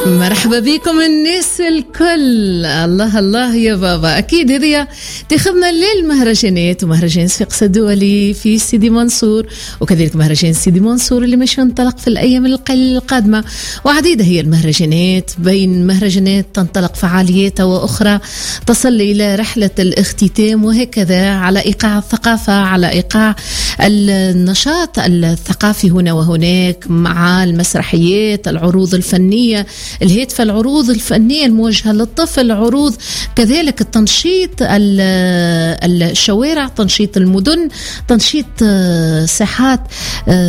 مرحبا بكم الناس الكل. الله الله يا بابا. أكيد هذه تاخذنا للمهرجانات ومهرجان صفاقس الدولي في سيدي منصور، وكذلك مهرجان سيدي منصور اللي مش ينطلق في الأيام القادمة، وعديدة هي المهرجانات، بين مهرجانات تنطلق فعاليات وأخرى تصل إلى رحلة الاختتام، وهكذا على إيقاع الثقافة، على إيقاع النشاط الثقافي هنا وهناك، مع المسرحيات، العروض الفنية الهادفة، العروض الفنية الموجهة للطفل، عروض كذلك التنشيط الشوارع، تنشيط المدن، تنشيط ساحات